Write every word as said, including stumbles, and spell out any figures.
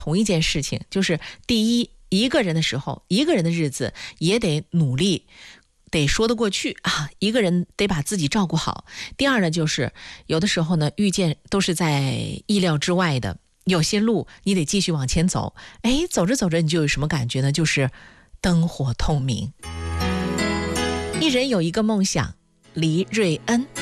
同一件事情，就是第一，一个人的时候，一个人的日子也得努力，得说得过去啊，一个人得把自己照顾好。第二呢，就是有的时候呢，遇见都是在意料之外的，有些路你得继续往前走。哎，走着走着你就有什么感觉呢？就是灯火通明。一人有一个梦想，黎瑞恩。